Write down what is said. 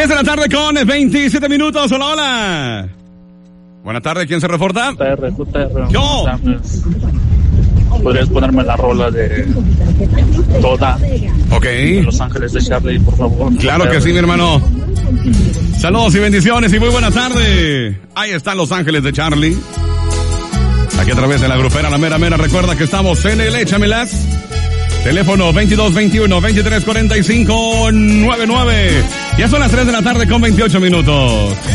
3 de la tarde con 27 minutos. Hola, hola. Buenas tardes, ¿quién se reporta? Yo. ¿Podrías ponerme la rola de Toda? Ok. De Los Ángeles de Charlie, por favor. Claro que sí, mi hermano. Saludos y bendiciones y muy buena tarde. Ahí están Los Ángeles de Charlie. Aquí a través de la grupera La Mera Mera. Recuerda que estamos en el Échamelas. Teléfono 2221-2345-99. Ya son las 3 de la tarde con 28 minutos.